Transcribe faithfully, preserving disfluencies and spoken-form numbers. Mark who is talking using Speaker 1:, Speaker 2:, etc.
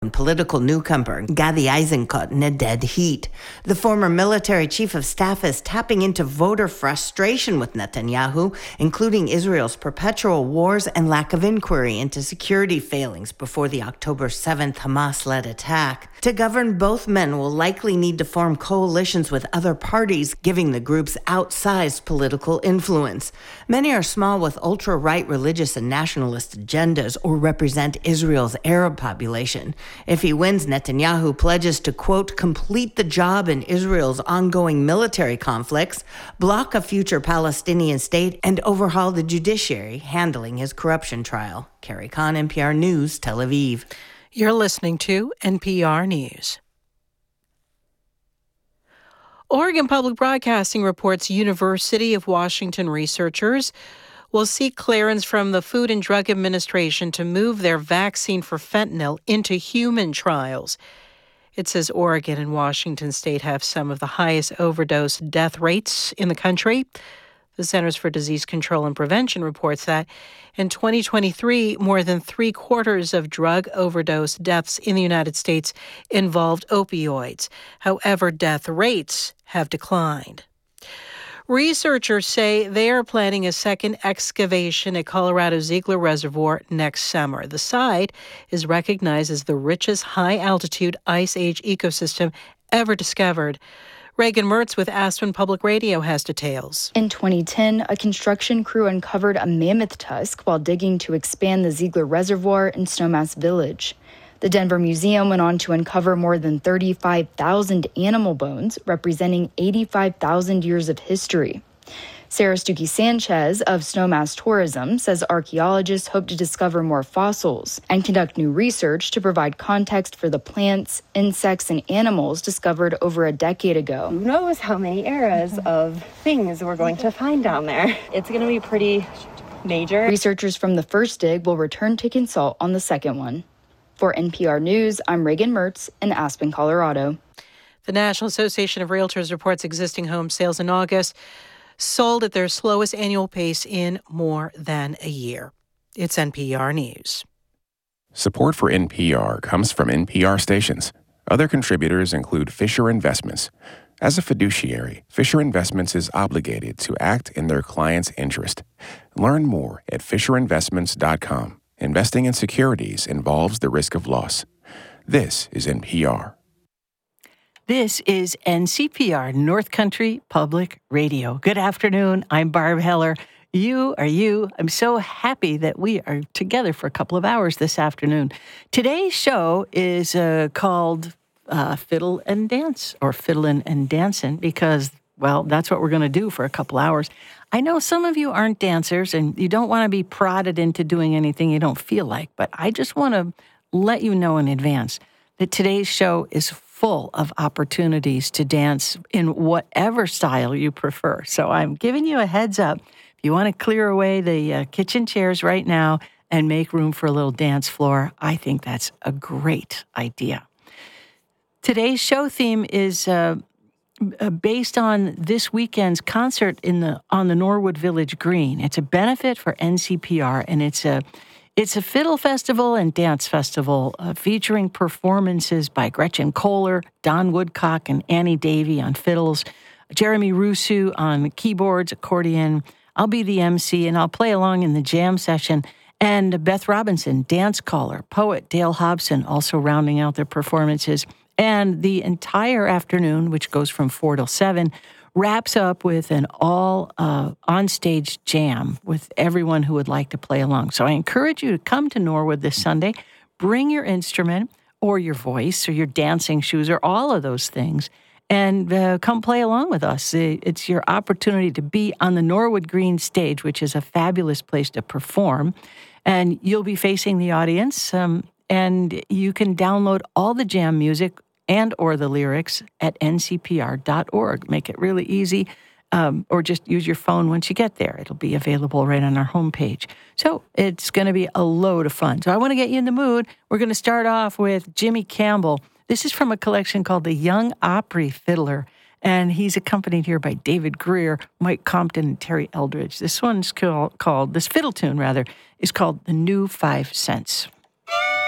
Speaker 1: Political newcomer Gadi Eisenkot in a dead heat. The former military chief of staff is tapping into voter frustration with Netanyahu, including Israel's perpetual wars and lack of inquiry into security failings before the October seventh Hamas-led attack. To govern, both men will likely need to form coalitions with other parties, giving the groups outsized political influence. Many are small with ultra-right religious and nationalist agendas or represent Israel's Arab population. If he wins, Netanyahu pledges to, quote, complete the job in Israel's ongoing military conflicts, block a future Palestinian state, and overhaul the judiciary handling his corruption trial. Carrie Kahn, N P R News, Tel Aviv.
Speaker 2: You're listening to N P R News. Oregon Public Broadcasting reports University of Washington researchers will seek clearance from the Food and Drug Administration to move their vaccine for fentanyl into human trials. It says Oregon and Washington State have some of the highest overdose death rates in the country. The Centers for Disease Control and Prevention reports that in twenty twenty-three, more than three quarters of drug overdose deaths in the United States involved opioids. However, death rates have declined. Researchers say they are planning a second excavation at Colorado's Ziegler Reservoir next summer. The site is recognized as the richest high-altitude Ice Age ecosystem ever discovered. Reagan Mertz with Aspen Public Radio has details.
Speaker 3: In twenty ten, a construction crew uncovered a mammoth tusk while digging to expand the Ziegler Reservoir in Snowmass Village. The Denver Museum went on to uncover more than thirty-five thousand animal bones, representing eighty-five thousand years of history. Sarah Stuckey Sanchez of Snowmass Tourism says archaeologists hope to discover more fossils and conduct new research to provide context for the plants, insects, and animals discovered over a decade ago.
Speaker 4: Who knows how many eras of things we're going to find down there. It's going to be pretty major.
Speaker 3: Researchers from the first dig will return to consult on the second one. For N P R News, I'm Reagan Mertz in Aspen, Colorado.
Speaker 2: The National Association of Realtors reports existing home sales in August sold at their slowest annual pace in more than a year. It's N P R News.
Speaker 5: Support for N P R comes from N P R stations. Other contributors include Fisher Investments. As a fiduciary, Fisher Investments is obligated to act in their client's interest. Learn more at fisher investments dot com. Investing in securities involves the risk of loss. This is N P R.
Speaker 6: This is N C P R, North Country Public Radio. Good afternoon. I'm Barb Heller. You are you. I'm so happy that we are together for a couple of hours this afternoon. Today's show is uh, called uh, Fiddle and Dance, or Fiddlin' and Dancin', because, well, that's what we're going to do for a couple hours. I know some of you aren't dancers and you don't want to be prodded into doing anything you don't feel like, but I just want to let you know in advance that today's show is full of opportunities to dance in whatever style you prefer. So I'm giving you a heads up. If you want to clear away the uh, kitchen chairs right now and make room for a little dance floor, I think that's a great idea. Today's show theme is uh, based on this weekend's concert in the on the Norwood Village Green. It's a benefit for N C P R, and it's a It's a fiddle festival and dance festival uh, featuring performances by Gretchen Kohler, Don Woodcock, and Annie Davey on fiddles, Jeremy Rusu on keyboards, accordion. I'll be the M C, and I'll play along in the jam session. And Beth Robinson, dance caller, poet Dale Hobson, also rounding out their performances. And the entire afternoon, which goes from four till seven, wraps up with an all uh, on-stage jam with everyone who would like to play along. So I encourage you to come to Norwood this Sunday, bring your instrument or your voice or your dancing shoes or all of those things, and uh, come play along with us. It's your opportunity to be on the Norwood Green stage, which is a fabulous place to perform, and you'll be facing the audience, um, and you can download all the jam music and or the lyrics at N C P R dot org. Make it really easy, um, or just use your phone once you get there. It'll be available right on our homepage. So it's going to be a load of fun. So I want to get you in the mood. We're going to start off with Jimmy Campbell. This is from a collection called The Young Opry Fiddler, and he's accompanied here by David Greer, Mike Compton, and Terry Eldridge. This one's called, called this fiddle tune, rather, is called The New Five Cents.